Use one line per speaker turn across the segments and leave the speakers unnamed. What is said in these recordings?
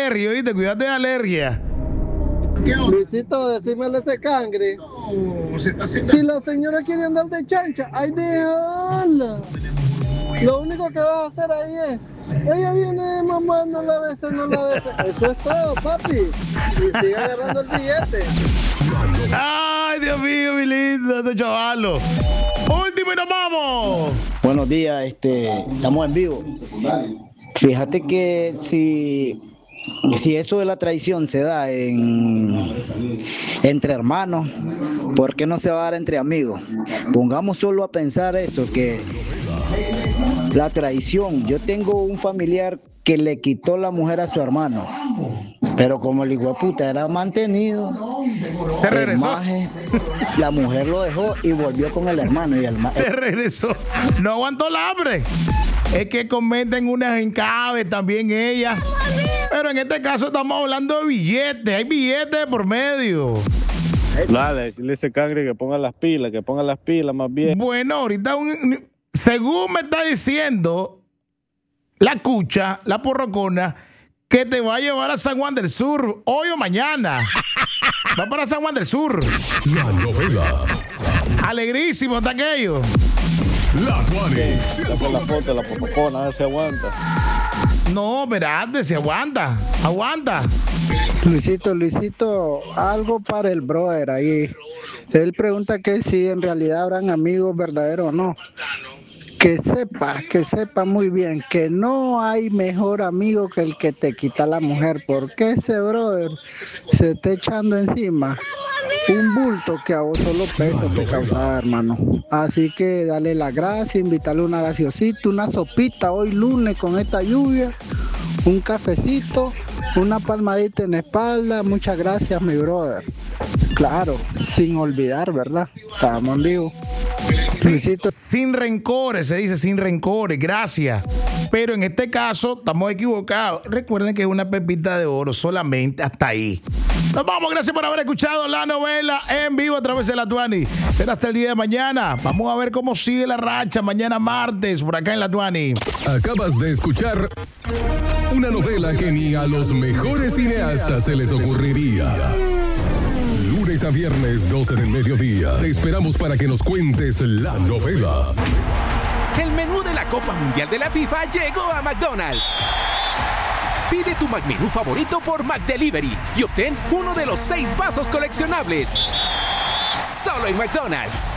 alergia, ¿viste? Cuídate de alergia.
Luisito, decímele ese cangre. Si la señora quiere andar de chancha, ay, déjala. Lo único que vas a hacer ahí es, ella viene, mamá, no la beses. Eso es todo, papi. Y sigue agarrando el billete.
Ay, Dios mío, mi lindo, este chavalo. Último y nos vamos.
Buenos días, estamos en vivo. Fíjate que si eso de la traición se da entre hermanos, ¿por qué no se va a dar entre amigos? Pongamos solo a pensar eso, que la traición, yo tengo un familiar que le quitó la mujer a su hermano, pero como el hijo de puta era mantenido,
se regresó.
La mujer lo dejó y volvió con el hermano.
Se regresó. No aguantó el hambre. Es que cometen unas encabe también ella. Pero en este caso estamos hablando de billetes. Hay billetes por medio.
Dale, decirle a ese cangre que ponga las pilas más bien.
Bueno, ahorita según me está diciendo la cucha, la porrocona, que te va a llevar a San Juan del Sur hoy o mañana. Va para San Juan del Sur.
La novela.
Alegrísimo está aquello.
La Tuani.
La foto, la porrocona, a ver si aguanta.
No, espérate, si aguanta.
Luisito, algo para el brother ahí. Él pregunta que si en realidad habrán amigos verdaderos o no. Que sepa muy bien que no hay mejor amigo que el que te quita la mujer, porque ese brother se está echando encima un bulto que a vos solo peso te causaba, hermano. Así que dale la gracia, invítale una gaseosita, una sopita hoy lunes con esta lluvia, un cafecito, una palmadita en la espalda. Muchas gracias, mi brother. Claro, sin olvidar, ¿verdad? Estamos en vivo.
Sin rencores, se dice sin rencores, gracias. Pero en este caso estamos equivocados. Recuerden que es una pepita de oro solamente hasta ahí. Nos vamos, gracias por haber escuchado la novela en vivo a través de la Tuani. Será hasta el día de mañana. Vamos a ver cómo sigue la racha mañana martes por acá en la Tuani.
Acabas de escuchar una novela que ni a los mejores cineastas se les ocurriría. Lunes a viernes, 12 del mediodía. Te esperamos para que nos cuentes la novela.
El menú de la Copa Mundial de la FIFA llegó a McDonald's. Pide tu McMenú favorito por McDelivery y obtén uno de los 6 vasos coleccionables. Solo en McDonald's.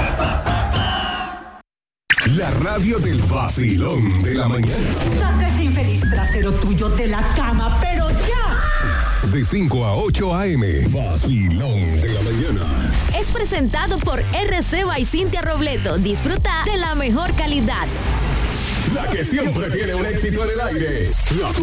La radio del vacilón de la mañana.
Saca ese infeliz trasero tuyo de la cama, pero ya.
De 5 a 8 a.m. Vacilón de la mañana.
Es presentado por RC by Cintia Robledo. Disfruta de la mejor calidad.
La que siempre tiene un éxito en el aire. La